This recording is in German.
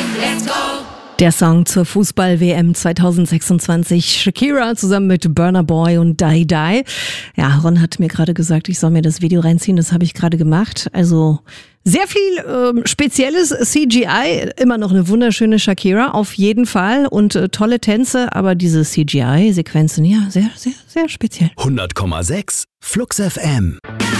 let's go. Der Song zur Fußball-WM 2026. Shakira zusammen mit Burna Boy und Die Die. Ja, Ron hat mir gerade gesagt, ich soll mir das Video reinziehen. Das habe ich gerade gemacht. Also sehr viel spezielles CGI. Immer noch eine wunderschöne Shakira, auf jeden Fall. Und tolle Tänze, aber diese CGI-Sequenzen, ja, sehr, sehr, sehr speziell. 100,6 Flux FM.